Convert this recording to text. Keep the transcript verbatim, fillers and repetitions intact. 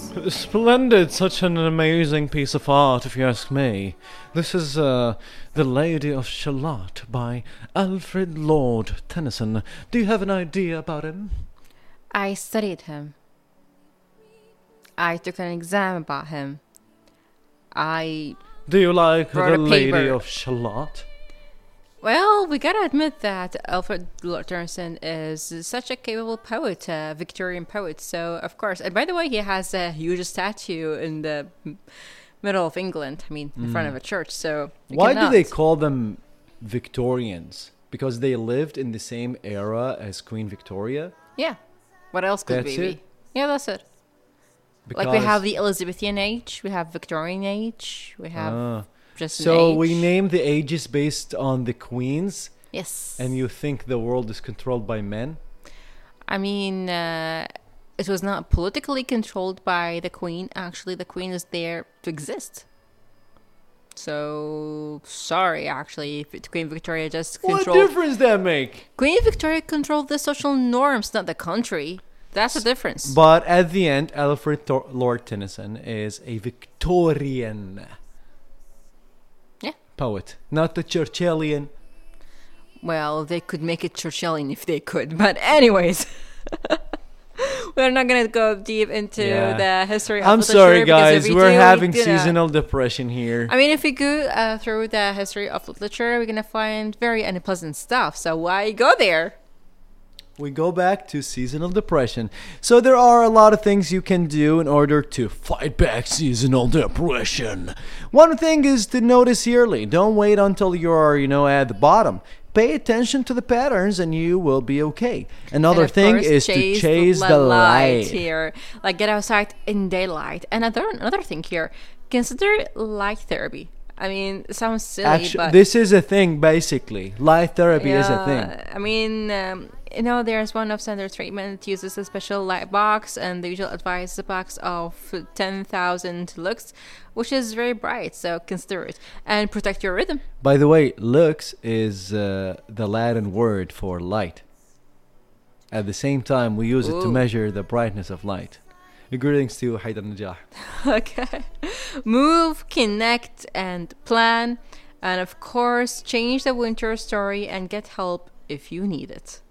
Splendid, such an amazing piece of art, if you ask me. This is uh, The Lady of Shalott by Alfred Lord Tennyson. Do you have an idea about him? I studied him. I took an exam about him. I Do you like wrote The a Lady paper. of Shalott? Well, we gotta admit that Alfred Lord Tennyson is such a capable poet, a Victorian poet. So, of course, and by the way, he has a huge statue in the m- middle of England. I mean, in front of a church. So, you Why do cannot- they call them Victorians? Because they lived in the same era as Queen Victoria? Yeah. What else could That's we it? be? Yeah, that's it. Because, Like we have the Elizabethan age, we have Victorian age, we have Ah. just an So age. we name the ages based on the queens, Yes. and you think the world is controlled by men? I mean, uh, it was not politically controlled by the Queen. Actually, the Queen is there to exist. So, sorry, actually, if Queen Victoria just What controlled... difference that make? Queen Victoria controlled the social norms, not the country. That's the difference. But at the end, Alfred Tor- Lord Tennyson is a Victorian Yeah. poet, not the Churchillian. Well, they could make it Churchillian if they could. But anyways... We're not going to go deep into Yeah. the history of I'm literature. sorry, because guys. if we We're do, having we're gonna- seasonal depression here. I mean, if we go uh, through the history of literature, we're going to find very unpleasant stuff. So why go there? We go back to seasonal depression. So there are a lot of things you can do in order to fight back seasonal depression. One thing is to notice yearly. Don't wait until you're, you know, at the bottom. Pay attention to the patterns and you will be okay. Another And of thing course, is to chase the light. here. Like get outside in daylight. And another another thing here, consider light therapy. I mean, it sounds silly, Actually, but this is a thing basically. Light therapy is a thing. yeah, I mean, um, you know, there's one of standard treatment uses a special light box, and the usual advice is a box of ten thousand lux, which is very bright. So consider it and protect your rhythm. By the way, lux is uh, the Latin word for light. At the same time, we use it to Ooh. measure the brightness of light. Greetings to Haydar Najah. Okay, move, connect, and plan, and of course, change the winter story and get help if you need it.